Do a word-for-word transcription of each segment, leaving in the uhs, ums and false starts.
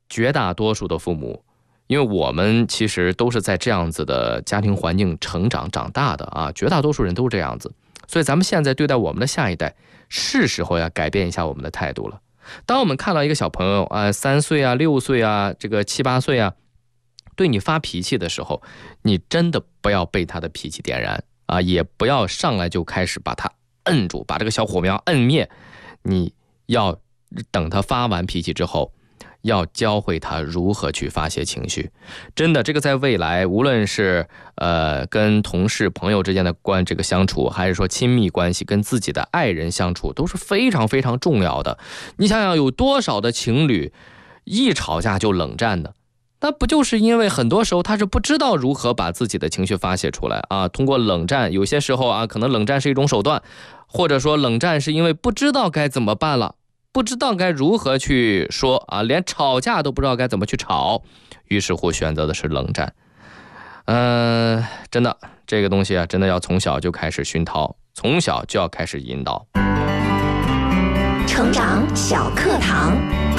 绝大多数的父母，因为我们其实都是在这样子的家庭环境成长长大的啊，绝大多数人都是这样子，所以咱们现在对待我们的下一代，是时候要改变一下我们的态度了。当我们看到一个小朋友啊，三岁啊、六岁啊、这个七八岁啊，对你发脾气的时候，你真的不要被他的脾气点燃啊，也不要上来就开始把他摁住，把这个小火苗摁灭。你要等他发完脾气之后，要教会他如何去发泄情绪。真的，这个在未来，无论是呃跟同事朋友之间的关这个相处，还是说亲密关系跟自己的爱人相处，都是非常非常重要的。你想想，有多少的情侣一吵架就冷战的，那不就是因为很多时候他是不知道如何把自己的情绪发泄出来啊？通过冷战，有些时候啊，可能冷战是一种手段，或者说冷战是因为不知道该怎么办了，不知道该如何去说啊，连吵架都不知道该怎么去吵，于是乎选择的是冷战。嗯、呃，真的这个东西啊，真的要从小就开始熏陶，从小就要开始引导。 成长小课堂。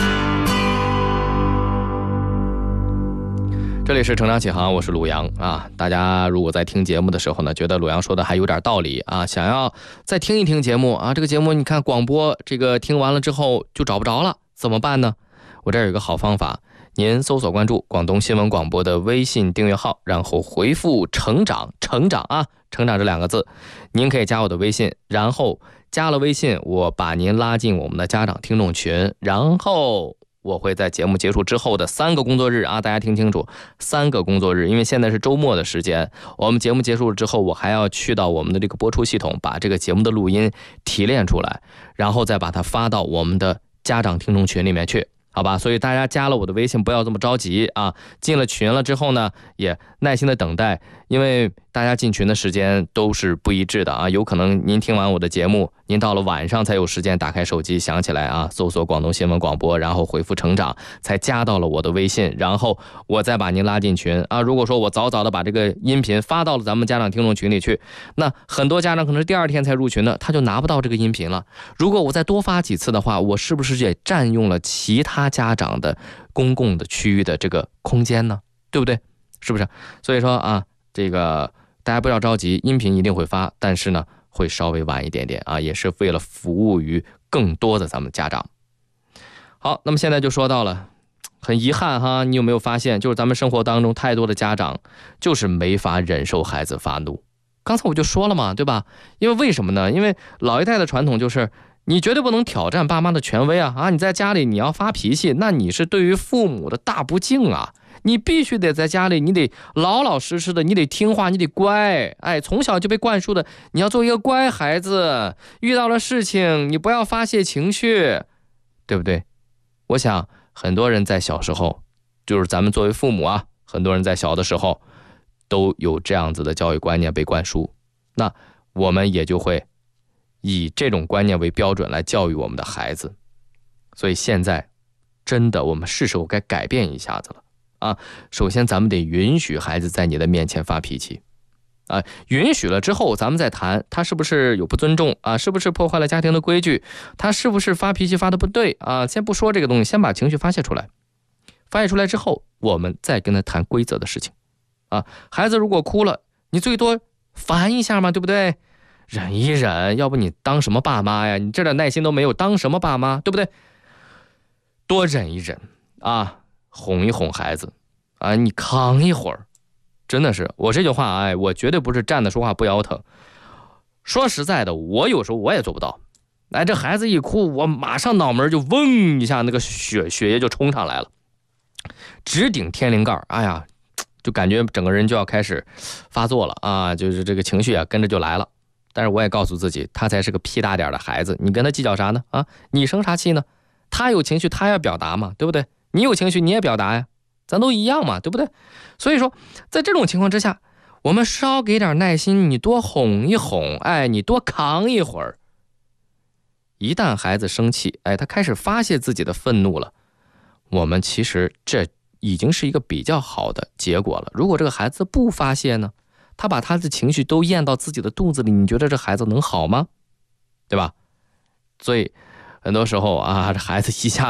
这里是成长启航，我是鲁阳啊。大家如果在听节目的时候呢，觉得鲁阳说的还有点道理啊，想要再听一听节目啊，这个节目你看广播这个听完了之后就找不着了，怎么办呢？我这儿有一个好方法，您搜索关注广东新闻广播的微信订阅号，然后回复成长成长啊，成长这两个字，您可以加我的微信，然后加了微信，我把您拉进我们的家长听众群，然后我会在节目结束之后的三个工作日啊，大家听清楚，三个工作日，因为现在是周末的时间，我们节目结束之后，我还要去到我们的这个播出系统，把这个节目的录音提炼出来，然后再把它发到我们的家长听众群里面去，好吧？所以大家加了我的微信不要这么着急啊，进了群了之后呢，也耐心的等待，因为大家进群的时间都是不一致的啊，有可能您听完我的节目，您到了晚上才有时间打开手机想起来啊，搜索广东新闻广播，然后回复成长，才加到了我的微信，然后我再把您拉进群啊。如果说我早早的把这个音频发到了咱们家长听众群里去，那很多家长可能是第二天才入群的，他就拿不到这个音频了。如果我再多发几次的话，我是不是也占用了其他家长的公共的区域的这个空间呢？对不对？是不是？所以说啊，这个大家不要着急，音频一定会发，但是呢会稍微晚一点点啊，也是为了服务于更多的咱们家长。好，那么现在就说到了，很遗憾哈，你有没有发现，就是咱们生活当中太多的家长就是没法忍受孩子发怒。刚才我就说了嘛，对吧？因为为什么呢？因为老一代的传统就是你绝对不能挑战爸妈的权威啊！啊，你在家里你要发脾气，那你是对于父母的大不敬啊！你必须得在家里，你得老老实实的，你得听话，你得乖。哎，从小就被灌输的，你要做一个乖孩子，遇到了事情你不要发泄情绪，对不对？我想很多人在小时候，就是咱们作为父母啊，很多人在小的时候都有这样子的教育观念被灌输，那我们也就会以这种观念为标准来教育我们的孩子。所以现在真的我们是时候该改变一下子了啊！首先咱们得允许孩子在你的面前发脾气啊，允许了之后咱们再谈他是不是有不尊重啊，是不是破坏了家庭的规矩，他是不是发脾气发的不对啊，先不说这个东西，先把情绪发泄出来，发泄出来之后我们再跟他谈规则的事情啊。孩子如果哭了，你最多烦一下嘛，对不对？忍一忍，要不你当什么爸妈呀？你这点耐心都没有，当什么爸妈，对不对？多忍一忍啊，哄一哄孩子啊，你扛一会儿，真的是我这句话，哎，我绝对不是站着说话不腰疼。说实在的，我有时候我也做不到。哎，这孩子一哭，我马上脑门就嗡一下，那个血血液就冲上来了，直顶天灵盖，哎呀，就感觉整个人就要开始发作了啊，就是这个情绪啊跟着就来了。但是我也告诉自己，他才是个屁大点的孩子，你跟他计较啥呢？啊，你生啥气呢？他有情绪他要表达嘛，对不对？你有情绪你也表达呀，咱都一样嘛，对不对？所以说在这种情况之下，我们稍给点耐心，你多哄一哄，哎，你多扛一会儿。一旦孩子生气，哎，他开始发泄自己的愤怒了，我们其实这已经是一个比较好的结果了。如果这个孩子不发泄呢，他把他的情绪都咽到自己的肚子里，你觉得这孩子能好吗？对吧？所以很多时候啊，这孩子一下子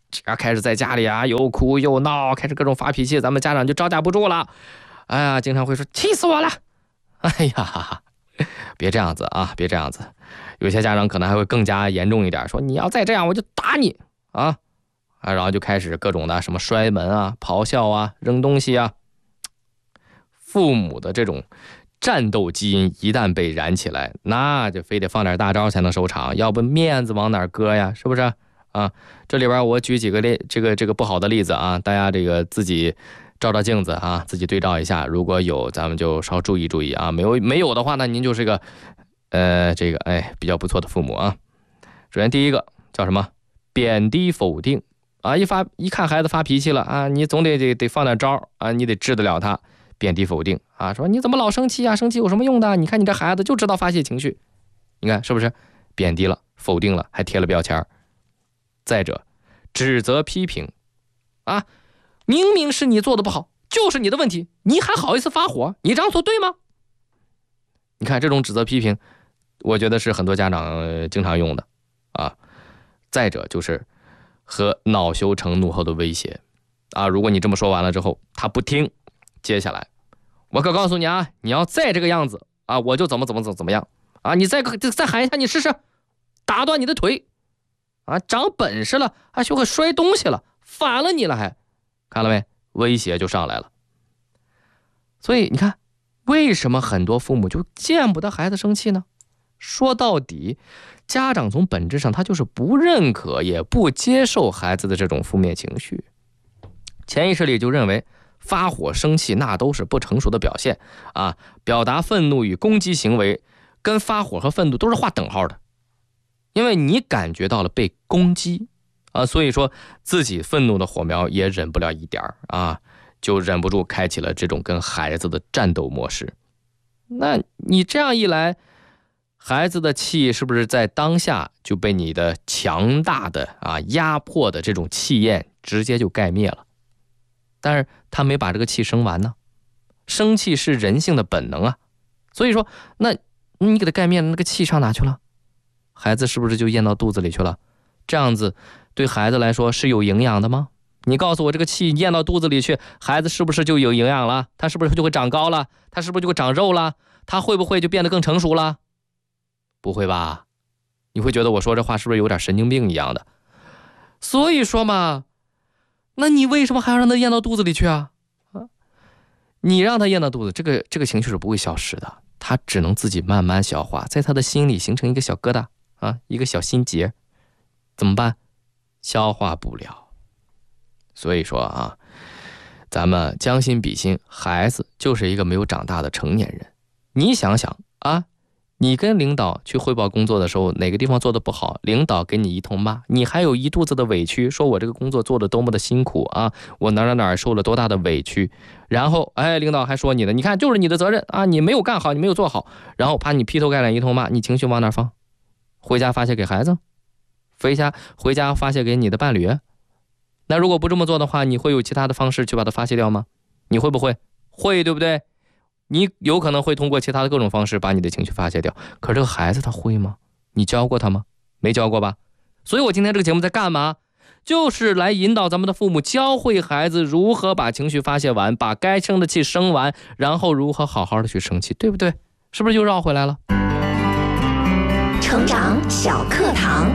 只要开始在家里啊又哭又闹，开始各种发脾气，咱们家长就招架不住了。哎呀，经常会说气死我了。哎呀，别这样子啊，别这样子。有些家长可能还会更加严重一点，说你要再这样我就打你啊啊，然后就开始各种的什么摔门啊、咆哮啊、扔东西啊。父母的这种战斗基因一旦被燃起来，那就非得放点大招才能收场，要不面子往哪搁呀？是不是啊？这里边我举几个例，这个这个不好的例子啊，大家这个自己照照镜子啊，自己对照一下，如果有咱们就稍注意注意啊，没有没有的话呢，您就是个呃这个哎比较不错的父母啊。首先第一个叫什么？贬低否定啊，一发一看孩子发脾气了啊，你总得得得放点招啊，你得治得了他。贬低否定啊，说你怎么老生气啊？生气有什么用的？你看你这孩子就知道发泄情绪，你看是不是？贬低了，否定了，还贴了标签。再者，指责批评啊，明明是你做的不好，就是你的问题，你还好意思发火？你这样做对吗？你看这种指责批评，我觉得是很多家长、呃、经常用的啊。再者就是和恼羞成怒后的威胁啊，如果你这么说完了之后，他不听。接下来我可告诉你啊，你要再这个样子啊，我就怎么怎么怎么怎么样啊！你再再喊一下，你试试，打断你的腿啊！长本事了，还学会摔东西了，反了你了还，看了没？威胁就上来了。所以你看，为什么很多父母就见不得孩子生气呢？说到底，家长从本质上他就是不认可也不接受孩子的这种负面情绪，潜意识里就认为发火生气那都是不成熟的表现啊！表达愤怒与攻击行为跟发火和愤怒都是划等号的，因为你感觉到了被攻击啊，所以说自己愤怒的火苗也忍不了一点啊，就忍不住开启了这种跟孩子的战斗模式。那你这样一来，孩子的气是不是在当下就被你的强大的啊压迫的这种气焰直接就盖灭了？但是他没把这个气生完呢，生气是人性的本能啊，所以说那你给他盖灭了，那个气上哪去了？孩子是不是就咽到肚子里去了？这样子对孩子来说是有营养的吗？你告诉我，这个气咽到肚子里去，孩子是不是就有营养了？他是不是就会长高了？他是不是就会长肉了？他会不会就变得更成熟了？不会吧？你会觉得我说这话是不是有点神经病一样的？所以说嘛，那你为什么还要让他咽到肚子里去啊？啊，你让他咽到肚子，这个这个情绪是不会消失的，他只能自己慢慢消化，在他的心里形成一个小疙瘩啊，一个小心结，怎么办？消化不了。所以说啊，咱们将心比心，孩子就是一个没有长大的成年人。你想想啊，你跟领导去汇报工作的时候，哪个地方做的不好，领导给你一通骂，你还有一肚子的委屈，说我这个工作做的多么的辛苦啊，我哪哪哪受了多大的委屈，然后哎，领导还说你的，你看就是你的责任啊，你没有干好，你没有做好，然后把你劈头盖脸一通骂，你情绪往哪放？回家发泄给孩子？回家回家发泄给你的伴侣？那如果不这么做的话，你会有其他的方式去把它发泄掉吗？你会不会？会，对不对？你有可能会通过其他的各种方式把你的情绪发泄掉，可是这个孩子他会吗？你教过他吗？没教过吧？所以我今天这个节目在干嘛？就是来引导咱们的父母，教会孩子如何把情绪发泄完，把该生的气生完，然后如何好好的去生气，对不对？是不是又绕回来了？ 成长小课堂。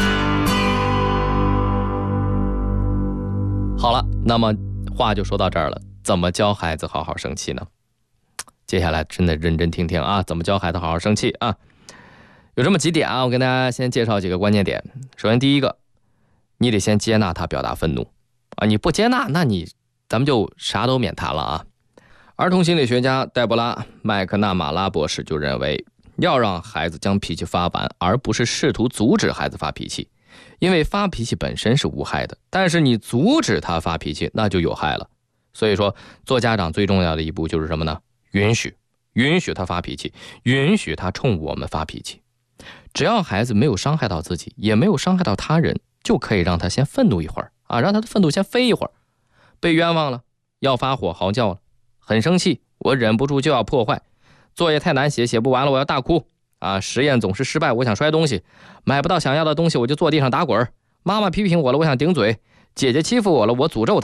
好了，那么话就说到这儿了，怎么教孩子好好生气呢？接下来真的认真听听啊，怎么教孩子好好生气啊？有这么几点啊，我跟大家先介绍几个关键点。首先第一个，你得先接纳他表达愤怒啊，你不接纳，那你咱们就啥都免谈了啊。儿童心理学家黛博拉·麦克纳马拉博士就认为，要让孩子将脾气发完，而不是试图阻止孩子发脾气，因为发脾气本身是无害的，但是你阻止他发脾气，那就有害了。所以说，做家长最重要的一步就是什么呢？允许，允许他发脾气，允许他冲我们发脾气。只要孩子没有伤害到自己，也没有伤害到他人，就可以让他先愤怒一会儿啊，让他的愤怒先飞一会儿。被冤枉了，要发火嚎叫了，很生气，我忍不住就要破坏。作业太难写，写不完了，我要大哭啊！实验总是失败，我想摔东西。买不到想要的东西，我就坐地上打滚。妈妈批评我了，我想顶嘴。 姐姐欺负我了，我诅咒她。